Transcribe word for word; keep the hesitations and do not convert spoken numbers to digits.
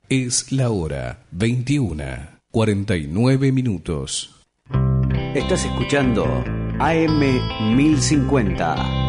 Es la hora veintiuna, cuarenta y nueve minutos. Estás escuchando A M mil cincuenta.